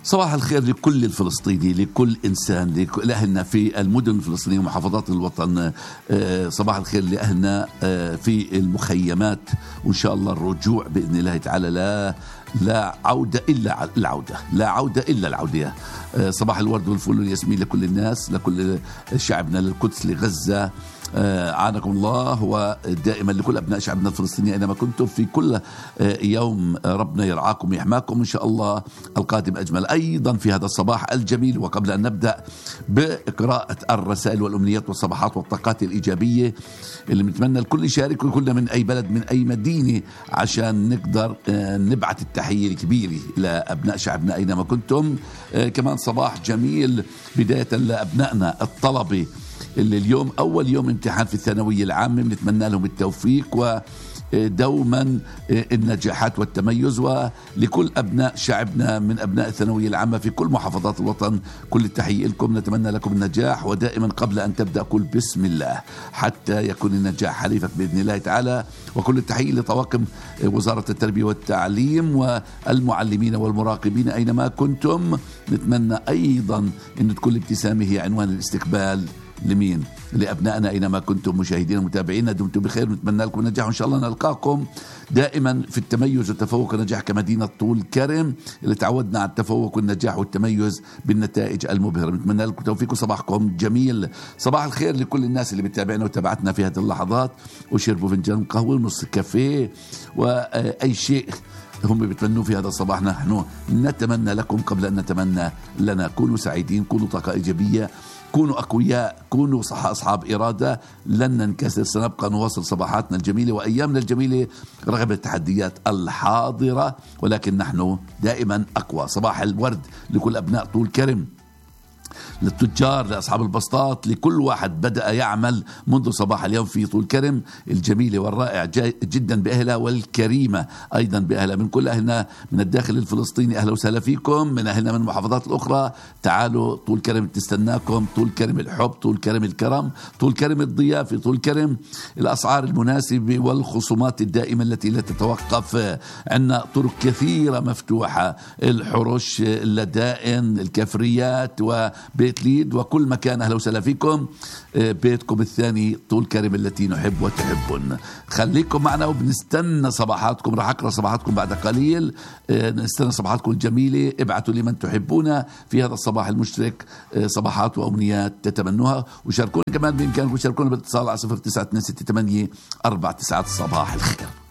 صباح الخير لكل الفلسطيني، لكل إنسان، لأهلنا في المدن الفلسطينية ومحافظات الوطن. صباح الخير لأهلنا في المخيمات، وإن شاء الله الرجوع بإذن الله تعالى. لا عودة إلا العودة، لا عودة إلا العودة. صباح الورد والفل والياسمين لكل الناس، لكل شعبنا، للقدس، لغزة. عانكم الله، ودائما لكل أبناء شعبنا الفلسطيني أينما كنتم في كل يوم. ربنا يرعاكم ويحماكم إن شاء الله. القادم أجمل أيضا في هذا الصباح الجميل. وقبل أن نبدأ بقراءة الرسائل والأمنيات والصباحات والطاقات الإيجابية اللي بنتمنى الكل يشارك، وكلنا من أي بلد من أي مدينة عشان نقدر نبعث التحية الكبيرة لأبناء شعبنا أينما كنتم. كمان صباح جميل بداية لأبنائنا الطلبة اللي اليوم أول يوم امتحان في الثانوية العامة، بنتمنى لهم التوفيق ودوما النجاحات والتميز. ولكل أبناء شعبنا من أبناء الثانوية العامة في كل محافظات الوطن كل التحية لكم. نتمنى لكم النجاح، ودائما قبل أن تبدأ قل بسم الله حتى يكون النجاح حليفك بإذن الله تعالى. وكل التحية لطواقم وزارة التربية والتعليم والمعلمين والمراقبين أينما كنتم. نتمنى أيضا أن تكون الابتسامة هي عنوان الاستقبال لمين؟ لأبنائنا أينما كنتم مشاهدين ومتابعينا. دمتم بخير، نتمنى لكم النجاح، وإن شاء الله نلقاكم دائما في التميز والتفوق والنجاح كمدينة طول كرم اللي تعودنا على التفوق والنجاح والتميز بالنتائج المبهرة. نتمنى لكم توفيق وصباحكم جميل. صباح الخير لكل الناس اللي بتتابعنا وتابعتنا في هذه اللحظات وشربوا فنجان قهوة ونص كافيه وأي شيء هم بيتمنوا في هذا الصباح. نحن نتمنى لكم قبل أن نتمنى لنا. كونوا سعيدين، كونوا طاقة إيجابية، كونوا أقوياء، كونوا أصحاب إرادة. لن ننكسر، سنبقى نواصل صباحاتنا الجميلة وأيامنا الجميلة رغم التحديات الحاضرة، ولكن نحن دائما أقوى. صباح الورد لكل أبناء طول كرم، للتجار، لأصحاب البسطات، لكل واحد بدأ يعمل منذ صباح اليوم في طول كرم الجميلة والرائع جدا بأهلها، والكريمة أيضا بأهلها. من كل أهلنا من الداخل الفلسطيني أهلا وسهلا فيكم. من أهلنا من المحافظات الأخرى تعالوا، طول كرم تستناكم. طول كرم الحب، طول كرم الكرم، طول كرم الضيافة، طول كرم الأسعار المناسبة والخصومات الدائمة التي لا تتوقف. عندنا طرق كثيرة مفتوحة، الحرش، اللدائن، الكفريات وبيت ليد وكل مكان. أهلا وسهلا فيكم. بيتكم الثاني طول كرم التي نحب وتحبون. خليكم معنا وبنستنى صباحاتكم. راح أقرأ صباحاتكم بعد قليل. نستنى صباحاتكم الجميلة. ابعثوا لمن تحبون في هذا الصباح المشرق صباحات وأمنيات تتمنوها، وشاركونا كمان بإمكانكم تشاركونا بالاتصال على 09268494 صباح الخير.